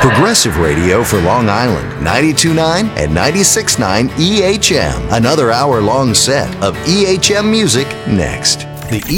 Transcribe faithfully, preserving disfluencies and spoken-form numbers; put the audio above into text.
Progressive Radio for Long Island, ninety-two point nine and ninety-six point nine E H M. Another hour-long set of E H M music next. The